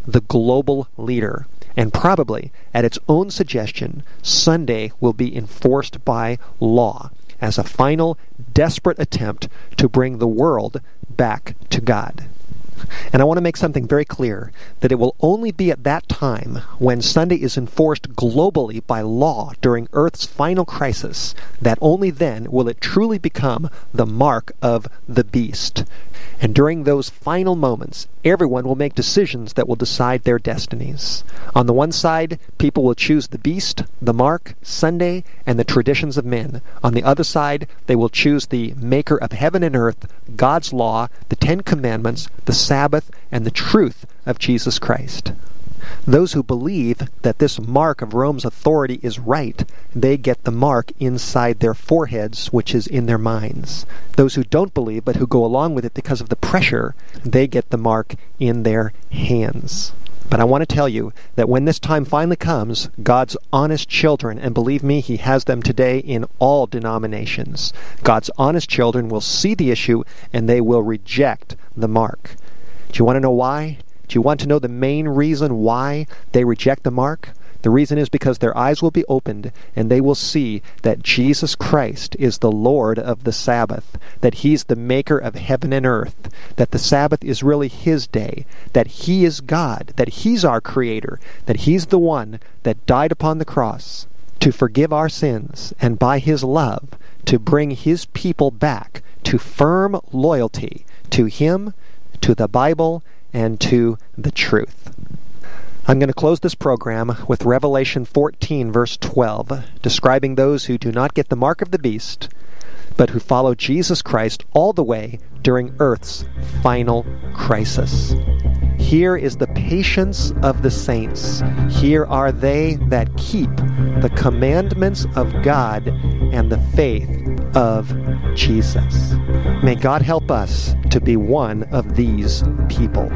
the global leader. And probably, at its own suggestion, Sunday will be enforced by law as a final, desperate attempt to bring the world back to God. And I want to make something very clear, that it will only be at that time, when Sunday is enforced globally by law during Earth's final crisis, that only then will it truly become the mark of the beast. And during those final moments, everyone will make decisions that will decide their destinies. On the one side, people will choose the beast, the mark, Sunday, and the traditions of men. On the other side, they will choose the maker of heaven and earth, God's law, the Ten Commandments, the Sabbath, and the truth of Jesus Christ. Those who believe that this mark of Rome's authority is right, they get the mark inside their foreheads, which is in their minds. Those who don't believe, but who go along with it because of the pressure, they get the mark in their hands. But I want to tell you that when this time finally comes, God's honest children, and believe me, He has them today in all denominations, God's honest children will see the issue and they will reject the mark. Do you want to know why? Do you want to know the main reason why they reject the mark? The reason is because their eyes will be opened and they will see that Jesus Christ is the Lord of the Sabbath, that He's the maker of heaven and earth, that the Sabbath is really His day, that He is God, that He's our Creator, that He's the one that died upon the cross to forgive our sins, and by His love to bring His people back to firm loyalty to Him, to the Bible, and to the truth. I'm going to close this program with Revelation 14, verse 12, describing those who do not get the mark of the beast, but who follow Jesus Christ all the way during Earth's final crisis. Here is the patience of the saints. Here are they that keep the commandments of God and the faith of Jesus. May God help us to be one of these people.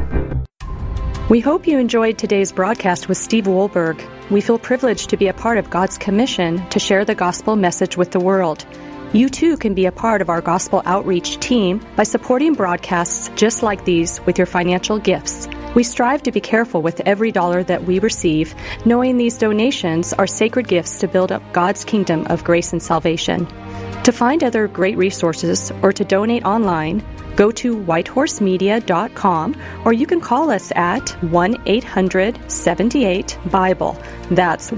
We hope you enjoyed today's broadcast with Steve Wohlberg. We feel privileged to be a part of God's commission to share the gospel message with the world. You too can be a part of our gospel outreach team by supporting broadcasts just like these with your financial gifts. We strive to be careful with every dollar that we receive, knowing these donations are sacred gifts to build up God's kingdom of grace and salvation. To find other great resources or to donate online, go to whitehorsemedia.com, or you can call us at 1-800-78-BIBLE. That's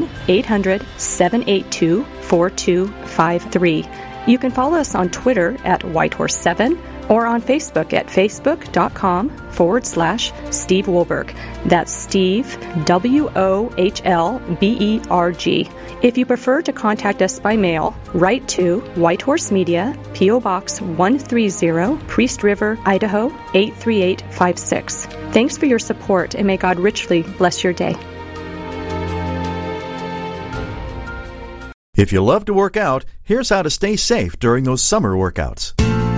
1-800-782-4253. You can follow us on Twitter at Whitehorse7 or on Facebook at facebook.com/Steve Wohlberg. That's Steve, Wohlberg. If you prefer to contact us by mail, write to White Horse Media, P.O. Box 130, Priest River, Idaho 83856. Thanks for your support, and may God richly bless your day. If you love to work out, here's how to stay safe during those summer workouts.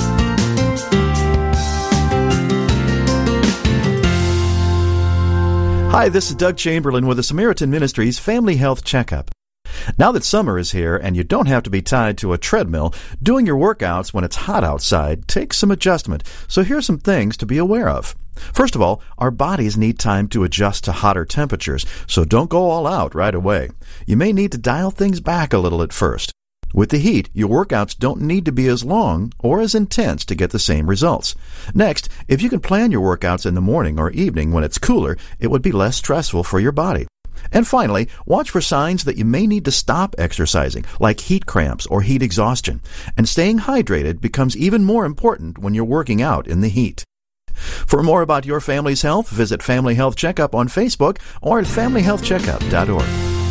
Hi, this is Doug Chamberlain with the Samaritan Ministries Family Health Checkup. Now that summer is here and you don't have to be tied to a treadmill, doing your workouts when it's hot outside takes some adjustment. So here's some things to be aware of. First of all, our bodies need time to adjust to hotter temperatures, so don't go all out right away. You may need to dial things back a little at first. With the heat, your workouts don't need to be as long or as intense to get the same results. Next, if you can plan your workouts in the morning or evening when it's cooler, it would be less stressful for your body. And finally, watch for signs that you may need to stop exercising, like heat cramps or heat exhaustion. And staying hydrated becomes even more important when you're working out in the heat. For more about your family's health, visit Family Health Checkup on Facebook or at familyhealthcheckup.org.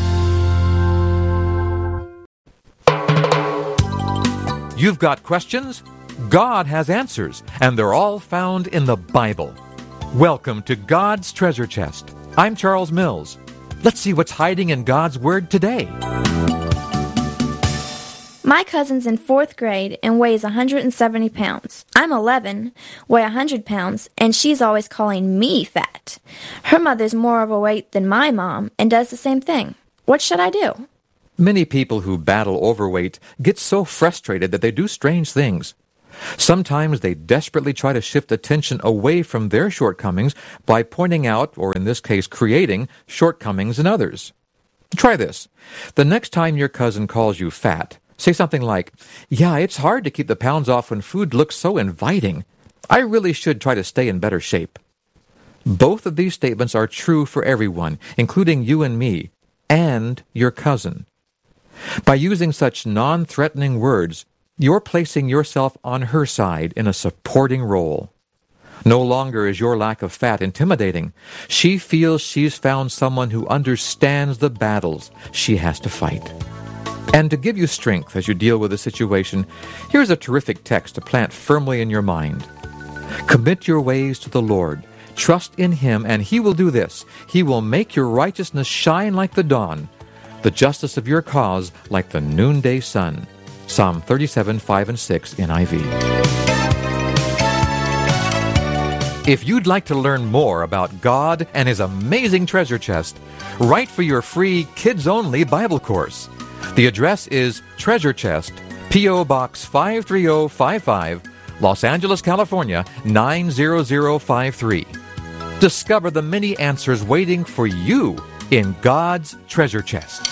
You've got questions? God has answers, and they're all found in the Bible. Welcome to God's Treasure Chest. I'm Charles Mills. Let's see what's hiding in God's Word today. My cousin's in 4th grade and weighs 170 pounds. I'm 11, weigh 100 pounds, and she's always calling me fat. Her mother's more overweight than my mom and does the same thing. What should I do? Many people who battle overweight get so frustrated that they do strange things. Sometimes they desperately try to shift attention away from their shortcomings by pointing out, or in this case creating, shortcomings in others. Try this. The next time your cousin calls you fat, say something like, "Yeah, it's hard to keep the pounds off when food looks so inviting. I really should try to stay in better shape." Both of these statements are true for everyone, including you and me, and your cousin. By using such non-threatening words, you're placing yourself on her side in a supporting role. No longer is your lack of fat intimidating. She feels she's found someone who understands the battles she has to fight. And to give you strength as you deal with the situation, here's a terrific text to plant firmly in your mind. Commit your ways to the Lord. Trust in Him, and He will do this. He will make your righteousness shine like the dawn, the justice of your cause like the noonday sun. Psalm 37, 5 and 6, NIV. If you'd like to learn more about God and His amazing treasure chest, write for your free kids-only Bible course. The address is Treasure Chest, P.O. Box 53055, Los Angeles, California, 90053. Discover the many answers waiting for you in God's treasure chest.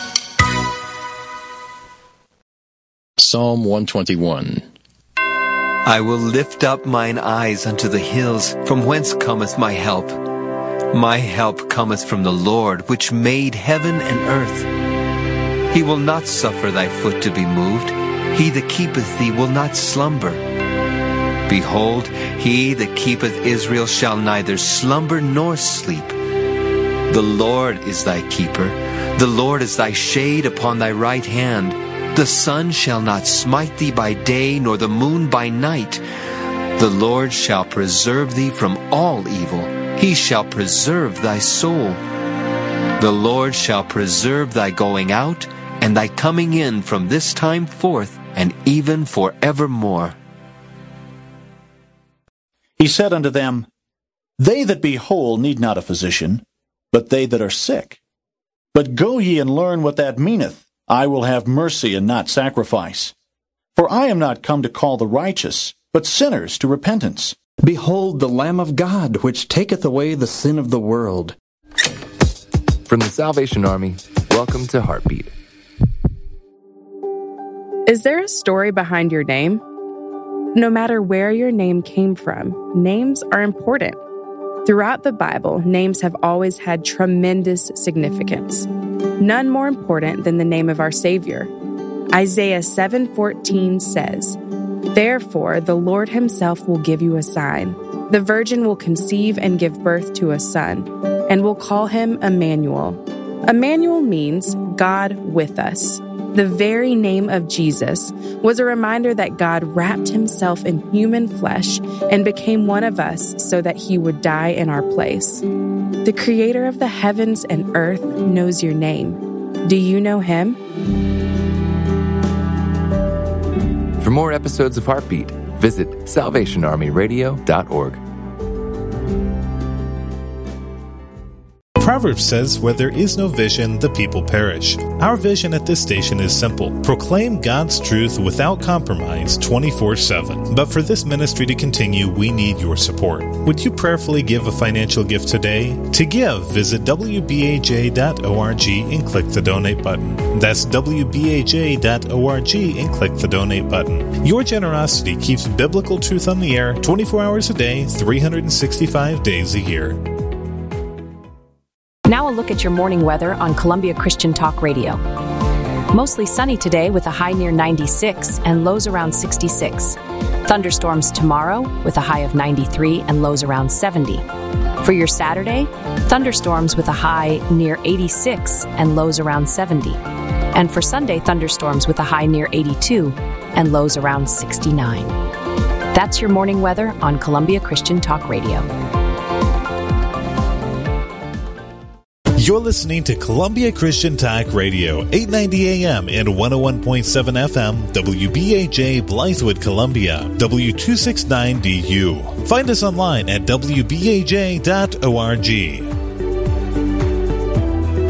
Psalm 121. I will lift up mine eyes unto the hills, from whence cometh my help. My help cometh from the Lord, which made heaven and earth. He will not suffer thy foot to be moved. He that keepeth thee will not slumber. Behold, he that keepeth Israel shall neither slumber nor sleep. The Lord is thy keeper. The Lord is thy shade upon thy right hand. The sun shall not smite thee by day, nor the moon by night. The Lord shall preserve thee from all evil. He shall preserve thy soul. The Lord shall preserve thy going out and thy coming in from this time forth and even forevermore. He said unto them, They that be whole need not a physician, but they that are sick. But go ye and learn what that meaneth. I will have mercy and not sacrifice. For I am not come to call the righteous, but sinners to repentance. Behold the Lamb of God, which taketh away the sin of the world. From the Salvation Army, welcome to Heartbeat. Is there a story behind your name? No matter where your name came from, names are important. Throughout the Bible, names have always had tremendous significance. None more important than the name of our Savior. Isaiah 7:14 says, Therefore the Lord Himself will give you a sign. The virgin will conceive and give birth to a son, and will call him Emmanuel. Emmanuel means God with us. The very name of Jesus was a reminder that God wrapped Himself in human flesh and became one of us so that He would die in our place. The Creator of the heavens and earth knows your name. Do you know Him? For more episodes of Heartbeat, visit salvationarmyradio.org. Proverbs says, where there is no vision, the people perish. Our vision at this station is simple. Proclaim God's truth without compromise 24/7. But for this ministry to continue, we need your support. Would you prayerfully give a financial gift today? To give, visit wbaj.org and click the donate button. That's wbaj.org and click the donate button. Your generosity keeps biblical truth on the air 24 hours a day, 365 days a year. Now a look at your morning weather on Columbia Christian Talk Radio. Mostly sunny today with a high near 96 and lows around 66. Thunderstorms tomorrow with a high of 93 and lows around 70. For your Saturday, thunderstorms with a high near 86 and lows around 70. And for Sunday, thunderstorms with a high near 82 and lows around 69. That's your morning weather on Columbia Christian Talk Radio. You're listening to Columbia Christian Talk Radio, 890 AM and 101.7 FM, WBAJ Blythewood, Columbia, W269DU. Find us online at WBAJ.org.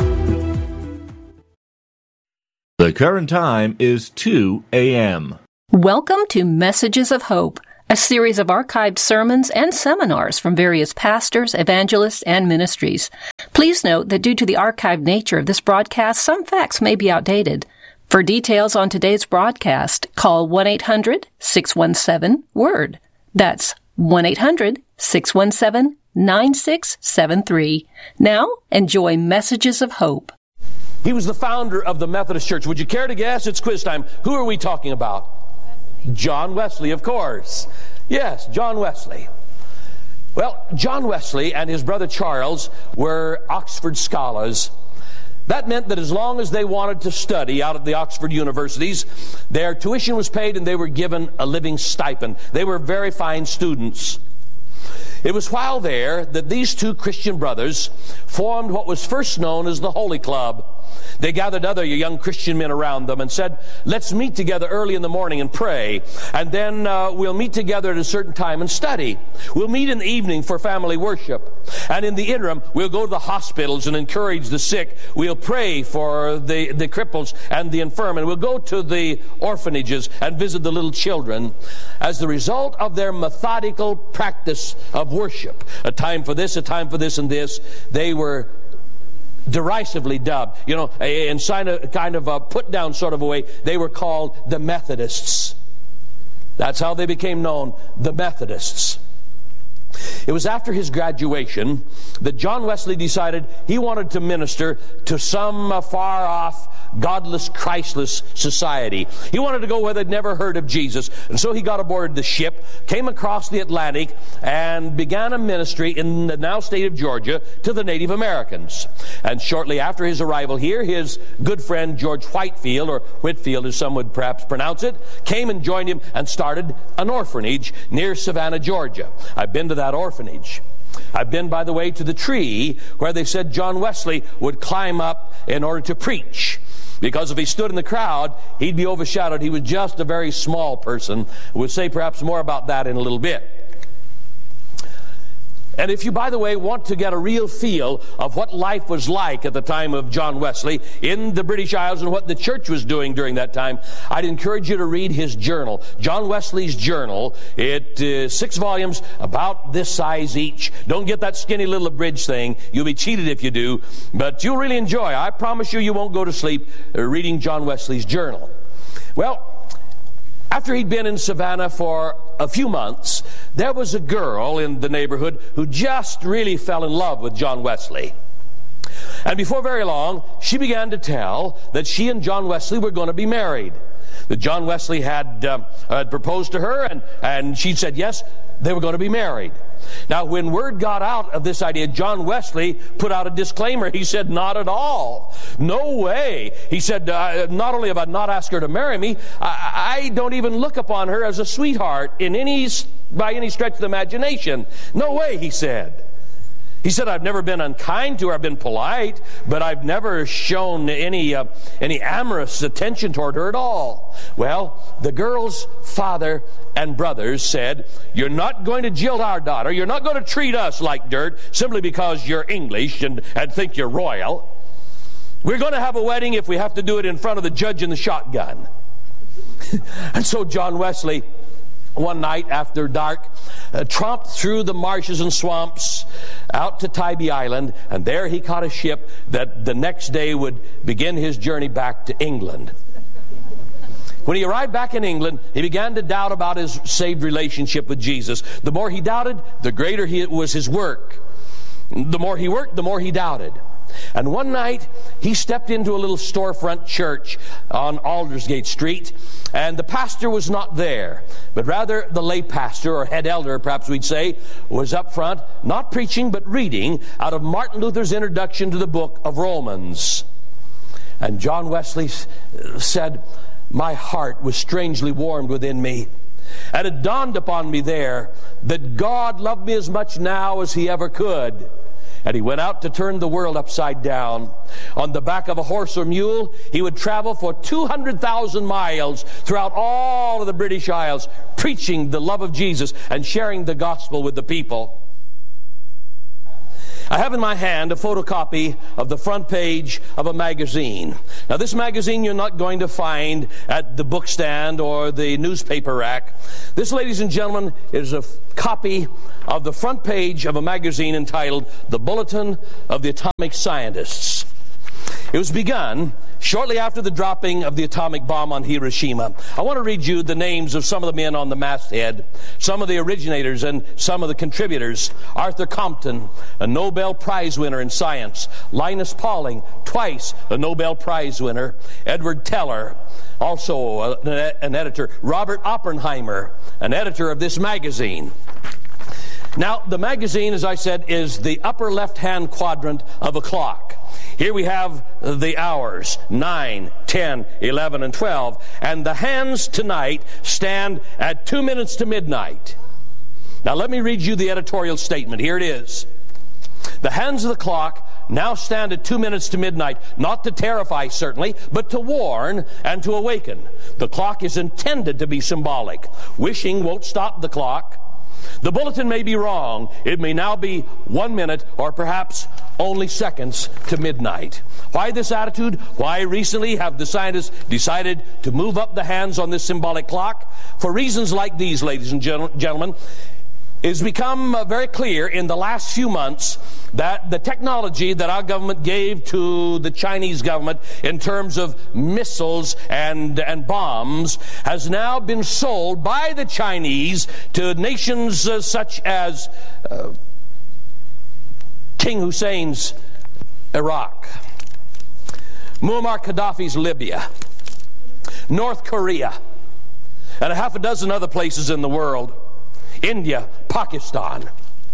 The current time is 2 a.m. Welcome to Messages of Hope, a series of archived sermons and seminars from various pastors, evangelists, and ministries. Please note that due to the archived nature of this broadcast, some facts may be outdated. For details on today's broadcast, call 1-800-617-WORD. That's 1-800-617-9673. Now, enjoy Messages of Hope. He was the founder of the Methodist Church. Would you care to guess? It's quiz time. Who are we talking about? John Wesley, of course. Yes, John Wesley. Well, John Wesley and his brother Charles were Oxford scholars. That meant that as long as they wanted to study out at the Oxford universities, their tuition was paid and they were given a living stipend. They were very fine students. It was while there that these two Christian brothers formed what was first known as the Holy Club. They gathered other young Christian men around them and said, let's meet together early in the morning and pray, and then we'll meet together at a certain time and study. We'll meet in the evening for family worship, and in the interim, we'll go to the hospitals and encourage the sick. We'll pray for the cripples and the infirm, and we'll go to the orphanages and visit the little children. As the result of their methodical practice of worship, a time for this, and this, they were derisively dubbed, in kind of a put-down sort of a way, they were called the Methodists. That's how they became known, the Methodists. It was after his graduation that John Wesley decided he wanted to minister to some far-off, godless, Christless society. He wanted to go where they'd never heard of Jesus. And so he got aboard the ship, came across the Atlantic, and began a ministry in the now state of Georgia to the Native Americans. And shortly after his arrival here, his good friend George Whitefield, or Whitfield as some would perhaps pronounce it, came and joined him and started an orphanage near Savannah, Georgia. I've been to that orphanage. I've been, by the way, to the tree where they said John Wesley would climb up in order to preach. Because if he stood in the crowd, he'd be overshadowed. He was just a very small person. We'll say perhaps more about that in a little bit. And if you, by the way, want to get a real feel of what life was like at the time of John Wesley in the British Isles and what the church was doing during that time, I'd encourage you to read his journal, John Wesley's journal. It is 6 volumes, about this size each. Don't get that skinny little abridged thing. You'll be cheated if you do, but you'll really enjoy. I promise you won't go to sleep reading John Wesley's journal. Well, after he'd been in Savannah for a few months, there was a girl in the neighborhood who just really fell in love with John Wesley. And before very long, she began to tell that she and John Wesley were going to be married. That John Wesley had proposed to her, and she said yes, they were going to be married. Now, when word got out of this idea, John Wesley put out a disclaimer. He said, not at all. No way. He said, not only have I not asked her to marry me, I don't even look upon her as a sweetheart by any stretch of the imagination. No way, he said. He said, I've never been unkind to her. I've been polite, but I've never shown any amorous attention toward her at all. Well, the girl's father and brothers said, you're not going to jilt our daughter. You're not going to treat us like dirt simply because you're English and think you're royal. We're going to have a wedding if we have to do it in front of the judge and the shotgun. And so John Wesley, one night after dark, tromped through the marshes and swamps out to Tybee Island, and there he caught a ship that the next day would begin his journey back to England. When he arrived back in England, he began to doubt about his saved relationship with Jesus. The more he doubted, the greater was his work. The more he worked, the more he doubted. And one night, he stepped into a little storefront church on Aldersgate Street, and the pastor was not there, but rather the lay pastor, or head elder, perhaps we'd say, was up front, not preaching, but reading out of Martin Luther's introduction to the book of Romans. And John Wesley said, my heart was strangely warmed within me. And it dawned upon me there that God loved me as much now as he ever could. And he went out to turn the world upside down. On the back of a horse or mule, he would travel for 200,000 miles throughout all of the British Isles, preaching the love of Jesus and sharing the gospel with the people. I have in my hand a photocopy of the front page of a magazine. Now, this magazine you're not going to find at the book stand or the newspaper rack. This, ladies and gentlemen, is a copy of the front page of a magazine entitled The Bulletin of the Atomic Scientists. It was begun shortly after the dropping of the atomic bomb on Hiroshima. I want to read you the names of some of the men on the masthead, some of the originators and some of the contributors. Arthur Compton, a Nobel Prize winner in science. Linus Pauling, twice a Nobel Prize winner. Edward Teller, also an editor. Robert Oppenheimer, an editor of this magazine. Now, the magazine, as I said, is the upper left-hand quadrant of a clock. Here we have the hours, 9, 10, 11, and 12. And the hands tonight stand at 2 minutes to midnight. Now let me read you the editorial statement. Here it is. The hands of the clock now stand at 2 minutes to midnight, not to terrify certainly, but to warn and to awaken. The clock is intended to be symbolic. Wishing won't stop the clock. The bulletin may be wrong. It may now be 1 minute or perhaps only seconds to midnight. Why this attitude? Why recently have the scientists decided to move up the hands on this symbolic clock? For reasons like these, ladies and gentlemen, it has become very clear in the last few months that the technology that our government gave to the Chinese government in terms of missiles and bombs has now been sold by the Chinese to nations such as King Hussein's Iraq, Muammar Gaddafi's Libya, North Korea, and a half a dozen other places in the world. India, Pakistan.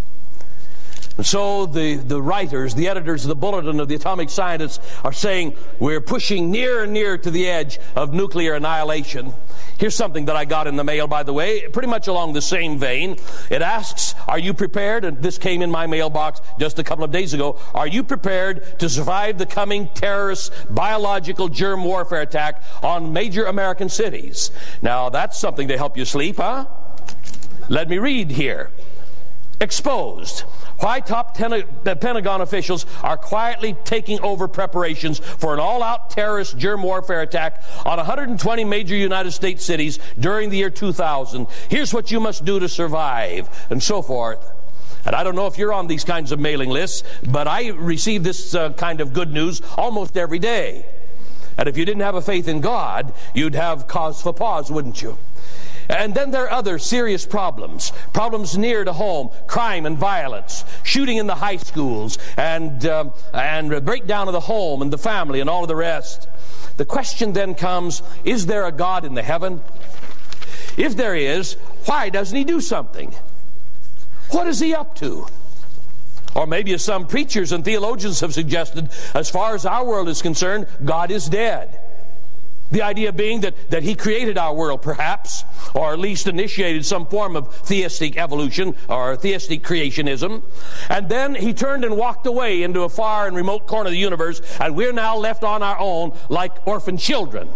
And so the writers, the editors of the Bulletin of the Atomic Scientists are saying we're pushing nearer and nearer to the edge of nuclear annihilation. Here's something that I got in the mail, by the way, pretty much along the same vein. It asks, are you prepared? And this came in my mailbox just a couple of days ago. Are you prepared to survive the coming terrorist biological germ warfare attack on major American cities? Now, that's something to help you sleep, huh? Let me read here. Exposed. Why top Pentagon officials are quietly taking over preparations for an all-out terrorist germ warfare attack on 120 major United States cities during the year 2000. Here's what you must do to survive, and so forth. And I don't know if you're on these kinds of mailing lists, but I receive this kind of good news almost every day. And if you didn't have a faith in God, you'd have cause for pause, wouldn't you? And then there are other serious problems near to home, crime and violence, shooting in the high schools, and breakdown of the home and the family and all of the rest. The question then comes, is there a God in the heaven? If there is, why doesn't he do something? What is he up to? Or maybe, as some preachers and theologians have suggested, as far as our world is concerned, God is dead. The idea being that he created our world, perhaps, or at least initiated some form of theistic evolution or theistic creationism. And then he turned and walked away into a far and remote corner of the universe, and we're now left on our own like orphan children.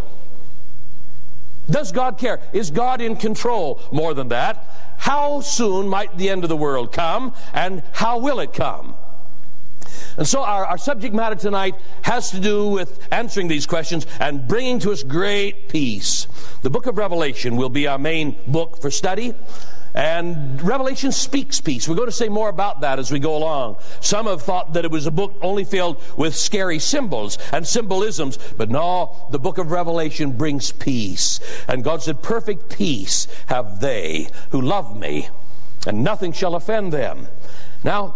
Does God care? Is God in control? More than that, how soon might the end of the world come, and how will it come? And so our subject matter tonight has to do with answering these questions and bringing to us great peace. The book of Revelation will be our main book for study. And Revelation speaks peace. We're going to say more about that as we go along. Some have thought that it was a book only filled with scary symbols and symbolisms. But no, the book of Revelation brings peace. And God said, perfect peace have they who love me, and nothing shall offend them. Now,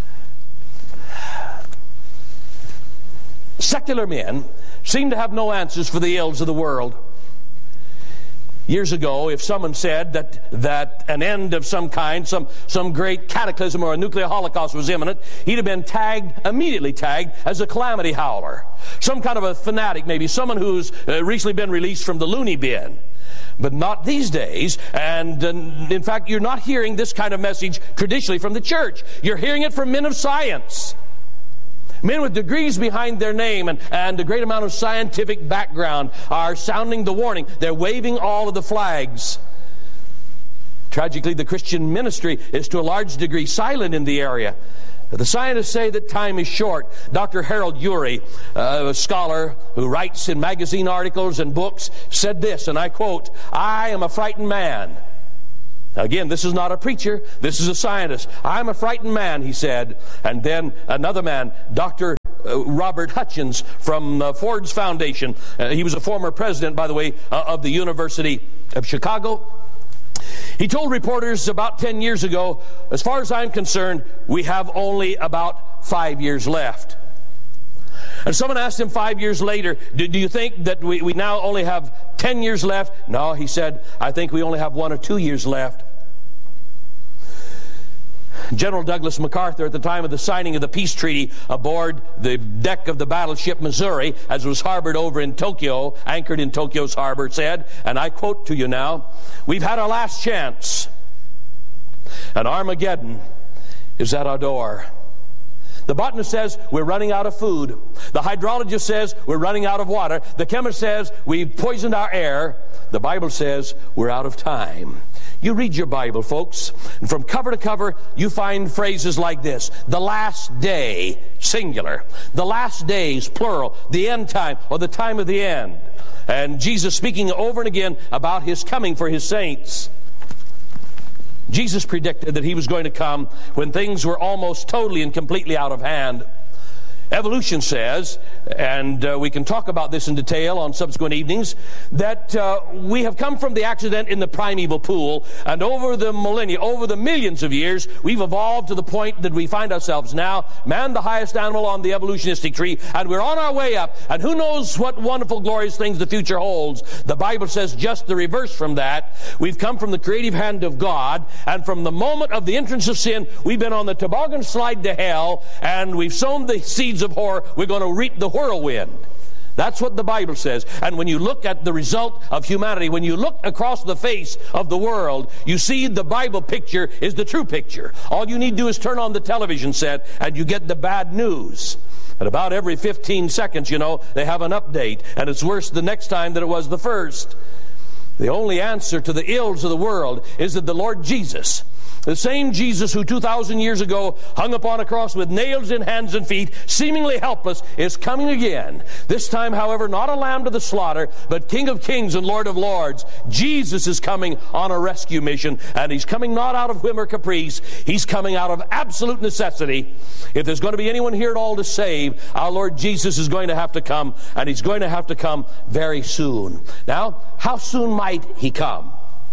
secular men seem to have no answers for the ills of the world. Years ago, if someone said that an end of some kind, some great cataclysm or a nuclear holocaust was imminent, he'd have been immediately tagged as a calamity howler. Some kind of a fanatic, maybe someone who's recently been released from the loony bin. But not these days, and in fact, you're not hearing this kind of message traditionally from the church. You're hearing it from men of science. Men with degrees behind their name and a great amount of scientific background are sounding the warning. They're waving all of the flags. Tragically, the Christian ministry is to a large degree silent in the area. The scientists say that time is short. Dr. Harold Urey, a scholar who writes in magazine articles and books, said this, and I quote, "I am a frightened man." Again, this is not a preacher. This is a scientist. "I'm a frightened man," he said. And then another man, Dr. Robert Hutchins from Ford's Foundation. He was a former president, by the way, of the University of Chicago. He told reporters about 10 years ago, "As far as I'm concerned, we have only about 5 years left." And someone asked him 5 years later, do you think that we now only have 10 years left? "No," he said, "I think we only have 1 or 2 years left." General Douglas MacArthur, at the time of the signing of the peace treaty aboard the deck of the battleship Missouri, as it was harbored over in Tokyo, anchored in Tokyo's harbor, said, and I quote to you now, "We've had our last chance, and Armageddon is at our door." The botanist says we're running out of food. The hydrologist says we're running out of water. The chemist says we've poisoned our air. The Bible says we're out of time. You read your Bible, folks, and from cover to cover, you find phrases like this: the last day, singular; the last days, plural; the end time, or the time of the end. And Jesus speaking over and again about his coming for his saints. Jesus predicted that he was going to come when things were almost totally and completely out of hand. Evolution says, and we can talk about this in detail on subsequent evenings, that we have come from the accident in the primeval pool, and over the millennia, over the millions of years, we've evolved to the point that we find ourselves now, man the highest animal on the evolutionistic tree, and we're on our way up, and who knows what wonderful, glorious things the future holds. The Bible says just the reverse from that. We've come from the creative hand of God, and from the moment of the entrance of sin, we've been on the toboggan slide to hell, and we've sown the seeds of horror. We're going to reap the whirlwind. That's what the Bible says. And when you look at the result of humanity, when you look across the face of the world, you see the Bible picture is the true picture. All you need to do is turn on the television set and you get the bad news. And about every 15 seconds, they have an update, and it's worse the next time than it was the first. The only answer to the ills of the world is that the Lord Jesus, the same Jesus who 2,000 years ago hung upon a cross with nails in hands and feet, seemingly helpless, is coming again. This time, however, not a lamb to the slaughter, but King of Kings and Lord of Lords. Jesus is coming on a rescue mission, and he's coming not out of whim or caprice. He's coming out of absolute necessity. If there's going to be anyone here at all to save, our Lord Jesus is going to have to come, and he's going to have to come very soon. Now, how soon might he come?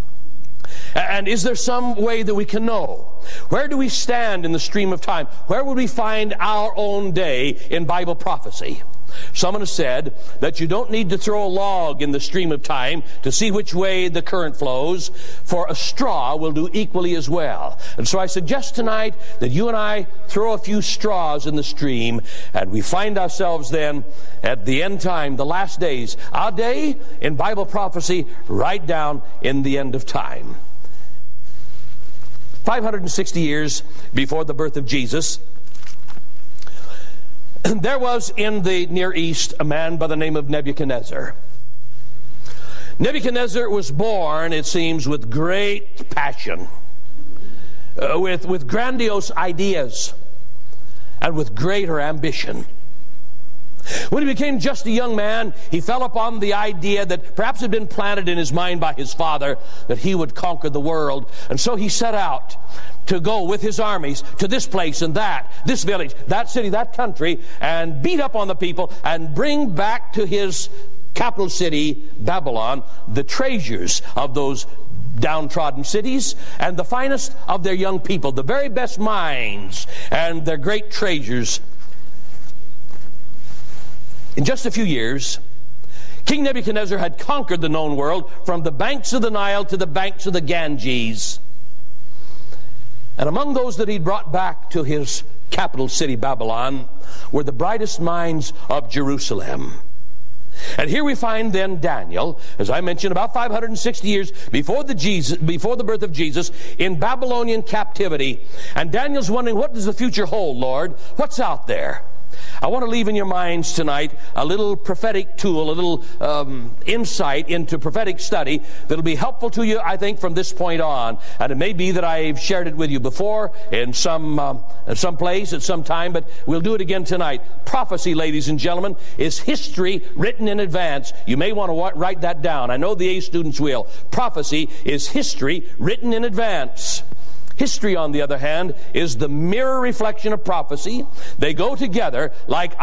And is there some way that we can know? Where do we stand in the stream of time? Where would we find our own day in Bible prophecy? Someone has said that you don't need to throw a log in the stream of time to see which way the current flows, for a straw will do equally as well. And so I suggest tonight that you and I throw a few straws in the stream, and we find ourselves then at the end time, the last days, our day in Bible prophecy, right down in the end of time. 560 years before the birth of Jesus, there was in the Near East a man by the name of Nebuchadnezzar. Nebuchadnezzar was born, it seems, with great passion, with grandiose ideas, and with greater ambition. When he became just a young man, he fell upon the idea that perhaps had been planted in his mind by his father, that he would conquer the world. And so he set out to go with his armies to this place and that, this village, that city, that country, and beat up on the people and bring back to his capital city, Babylon, the treasures of those downtrodden cities and the finest of their young people, the very best minds and their great treasures. In just a few years, King Nebuchadnezzar had conquered the known world from the banks of the Nile to the banks of the Ganges. And among those that he brought back to his capital city, Babylon, were the brightest minds of Jerusalem. And here we find then Daniel, as I mentioned, about 560 years before the birth of Jesus, in Babylonian captivity. And Daniel's wondering, what does the future hold, Lord? What's out there? I want to leave in your minds tonight a little prophetic tool, a little insight into prophetic study that will be helpful to you, I think, from this point on. And it may be that I've shared it with you before in some place at some time, but we'll do it again tonight. Prophecy, ladies and gentlemen, is history written in advance. You may want to write that down. I know the A students will. Prophecy is history written in advance. History, on the other hand, is the mirror reflection of prophecy. They go together like